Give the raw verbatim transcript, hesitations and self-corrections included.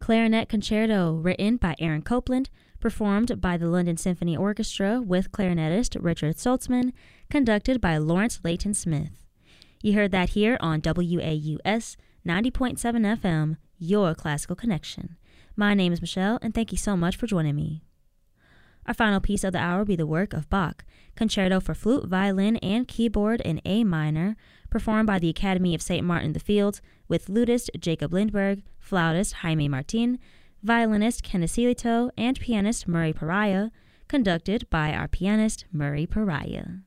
Clarinet Concerto, written by Aaron Copland, performed by the London Symphony Orchestra with clarinetist Richard Saltzman, conducted by Lawrence Layton Smith. You heard that here on W A U S ninety point seven F M, your classical connection. My name is Michelle, and thank you so much for joining me. Our final piece of the hour will be the work of Bach, Concerto for Flute, Violin, and Keyboard in A minor, performed by the Academy of Saint Martin the Fields with lutist Jacob Lindberg, flautist Jaime Martin, violinist Ken Asilito, and pianist Murray Pariah, conducted by our pianist Murray Pariah.